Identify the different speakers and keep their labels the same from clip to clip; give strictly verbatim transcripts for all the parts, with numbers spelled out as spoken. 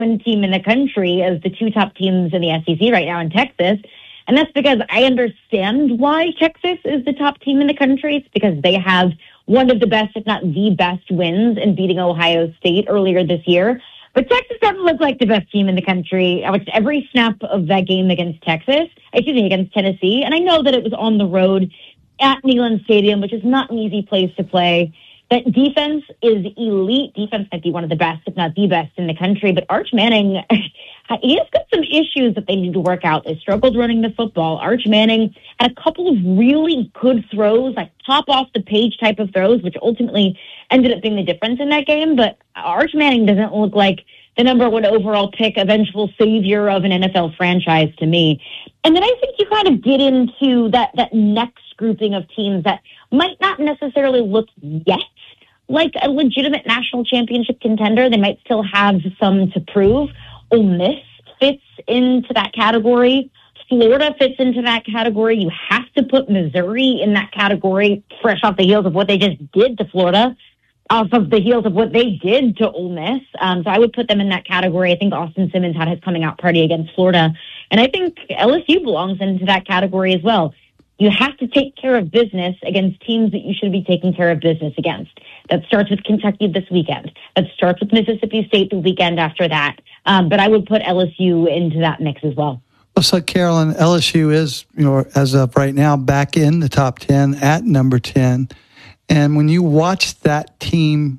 Speaker 1: one team in the country as the two top teams in the S E C right now in Texas. And that's because I understand why Texas is the top team in the country. It's because they have one of the best, if not the best, wins in beating Ohio State earlier this year. But Texas doesn't look like the best team in the country. I watched every snap of that game against Texas, excuse me, against Tennessee. And I know that it was on the road at Neyland Stadium, which is not an easy place to play. That defense is elite. Defense might be one of the best, if not the best in the country. But Arch Manning, he has got some issues that they need to work out. They struggled running the football. Arch Manning had a couple of really good throws, like top off the page type of throws, which ultimately ended up being the difference in that game. But Arch Manning doesn't look like the number one overall pick, eventual savior of an N F L franchise to me. And then I think you kind of get into that, that next grouping of teams that might not necessarily look yet like a legitimate national championship contender. They might still have some to prove. Ole Miss fits into that category. Florida fits into that category. You have to put Missouri in that category, fresh off the heels of what they just did to Florida, off of the heels of what they did to Ole Miss. Um, so I would put them in that category. I think Austin Simmons had his coming out party against Florida. And I think L S U belongs into that category as well. You have to take care of business against teams that you should be taking care of business against. That starts with Kentucky this weekend. That starts with Mississippi State the weekend after that. Um, but I would put L S U into that mix as well.
Speaker 2: So, Carolyn, L S U is, you know, as of right now, back in the top ten at number ten. And when you watch that team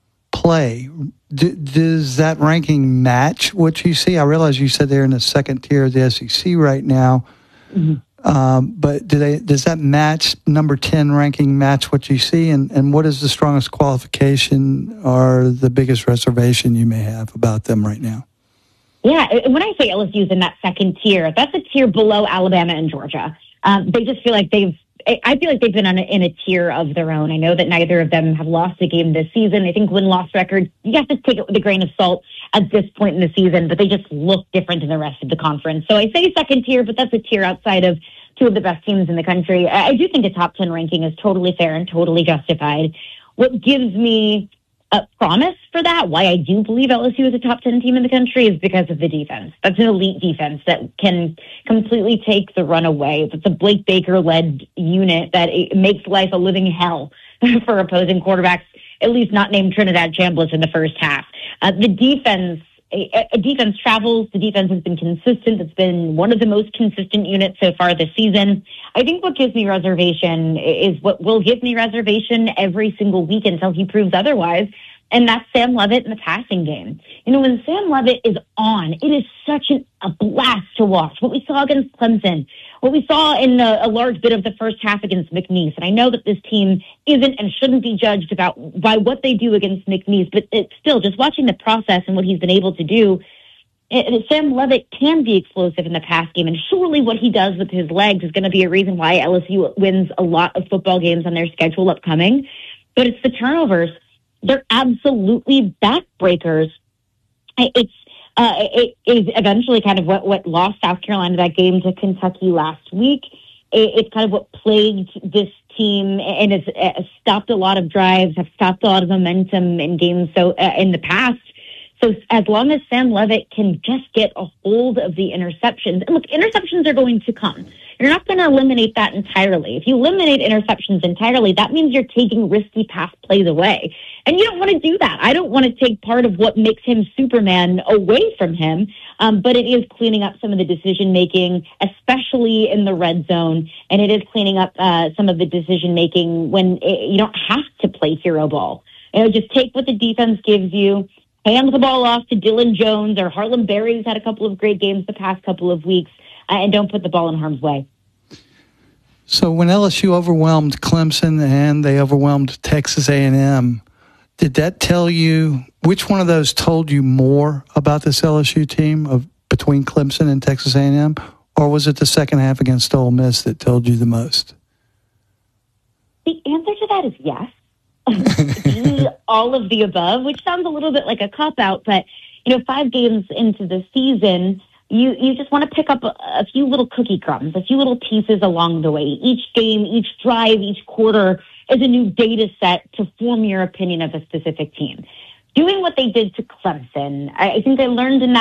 Speaker 2: play, d- does that ranking match what you see? I realize you said they're in the second tier of the S E C right now. Mm-hmm. Um, but do they, does that match, number ten ranking match what you see? And, and what is the strongest qualification or the biggest reservation you may have about them right now?
Speaker 1: Yeah, when I say L S U is in that second tier, that's a tier below Alabama and Georgia. Um, they just feel like they've, I feel like they've been on a, in a tier of their own. I know that neither of them have lost a game this season. I think win-loss record, you have to take it with a grain of salt at this point in the season, but they just look different than the rest of the conference. So I say second tier, but that's a tier outside of two of the best teams in the country. I, I do think a top ten ranking is totally fair and totally justified. What gives me a promise for that, why I do believe L S U is a top ten team in the country, is because of the defense. That's an elite defense that can completely take the run away. It's a Blake Baker-led unit that it makes life a living hell for opposing quarterbacks, at least not named Trinidad Chambliss in the first half. Uh, the defense, a, a defense travels. The defense has been consistent. It's been one of the most consistent units so far this season. I think what gives me reservation is what will give me reservation every single week until he proves otherwise, and that's Sam Leavitt in the passing game. You know, when Sam Leavitt is on, it is such an, a blast to watch. What we saw against Clemson, what we saw in a, a large bit of the first half against McNeese, and I know that this team isn't and shouldn't be judged about by what they do against McNeese, but it's still just watching the process and what he's been able to do. It, Sam Leavitt can be explosive in the pass game, and surely what he does with his legs is going to be a reason why L S U wins a lot of football games on their schedule upcoming. But it's the turnovers. They're absolutely backbreakers. It's uh, it is eventually kind of what, what lost South Carolina that game to Kentucky last week. It, it's kind of what plagued this team and has uh, stopped a lot of drives, have stopped a lot of momentum in games so uh, in the past. So as long as Sam Leavitt can just get a hold of the interceptions, and look, interceptions are going to come. You're not going to eliminate that entirely. If you eliminate interceptions entirely, that means you're taking risky pass plays away. And you don't want to do that. I don't want to take part of what makes him Superman away from him, um, but it is cleaning up some of the decision-making, especially in the red zone, and it is cleaning up uh, some of the decision-making when it, you don't have to play hero ball. You know, just take what the defense gives you, hand the ball off to Dylan Jones or Harlem Berry, who's had a couple of great games the past couple of weeks, uh, and don't put the ball in harm's way.
Speaker 2: So when L S U overwhelmed Clemson and they overwhelmed Texas A and M, did that tell you, which one of those told you more about this L S U team of between Clemson and Texas A and M, or was it the second half against Ole Miss that told you the most?
Speaker 1: The answer to that is yes. All of the above, which sounds a little bit like a cop-out, but, you know, five games into the season, you, you just want to pick up a, a few little cookie crumbs, a few little pieces along the way. Each game, each drive, each quarter is a new data set to form your opinion of a specific team. doing what they did to Clemson. I, I think they learned in that